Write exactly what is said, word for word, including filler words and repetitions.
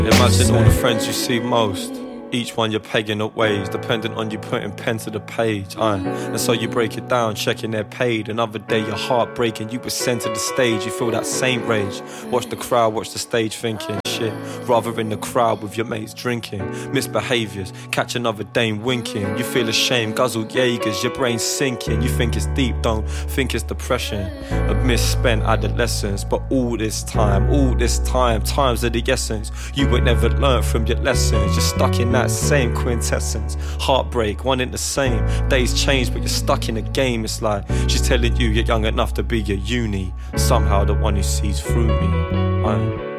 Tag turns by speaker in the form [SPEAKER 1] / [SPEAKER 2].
[SPEAKER 1] Imagine all the friends you see most, each one you're pegging up ways, depending on you putting pen to the page, aye. And so you break it down, checking they're paid. Another day your heart breaking, you were sent to the stage. You feel that same rage, watch the crowd, watch the stage thinking shit, rather in the crowd with your mates drinking. Misbehaviours, catch another dame winking. You feel ashamed, guzzle Jaegers, your brain's sinking. You think it's deep, don't think it's depression. A misspent adolescence, but all this time, all this time, times of the essence. You ain't never learned from your lessons, you're stuck in that same quintessence. Heartbreak, one in the same. Days change, but you're stuck in a game. It's like she's telling you you're young enough to be your uni. Somehow the one who sees through me, aye.